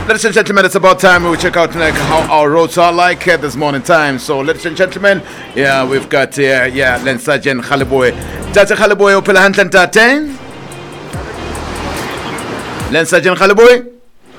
Ladies and gentlemen, it's about time we check out like how our roads are like at this morning time. So, ladies and gentlemen, yeah, we've got Len Sergeant Khaliboy. Tate Khaliboy, upela hantle ntate. Len Sergeant Khaliboy.